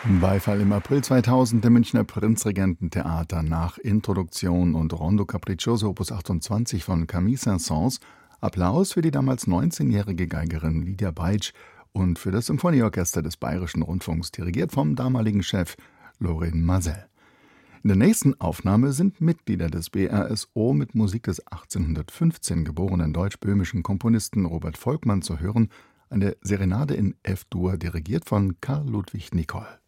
Beifall im April 2000 der Münchner Prinzregententheater nach Introduktion und Rondo Capriccioso Opus 28 von Camille Saint-Saëns. Applaus für die damals 19-jährige Geigerin Lydia Beitsch und für das Symphonieorchester des Bayerischen Rundfunks, dirigiert vom damaligen Chef Lorin Maazel. In der nächsten Aufnahme sind Mitglieder des BRSO mit Musik des 1815 geborenen deutsch-böhmischen Komponisten Robert Volkmann zu hören, eine Serenade in F-Dur, dirigiert von Karl Ludwig Nicol.